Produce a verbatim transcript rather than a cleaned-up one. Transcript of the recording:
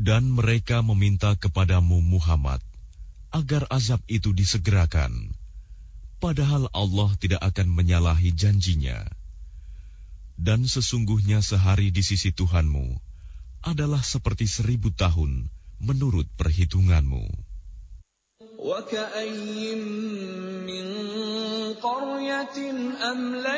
Dan mereka meminta kepadamu Muhammad agar azab itu disegerakan, padahal Allah tidak akan menyalahi janjinya. Dan sesungguhnya sehari di sisi Tuhanmu adalah seperti seribu tahun menurut perhitunganmu.